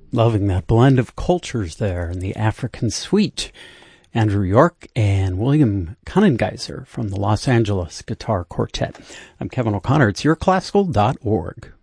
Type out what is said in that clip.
Loving that blend of cultures there in the African suite. Andrew York and William Cunnengeiser from the Los Angeles Guitar Quartet. I'm Kevin O'Connor. It's yourclassical.org.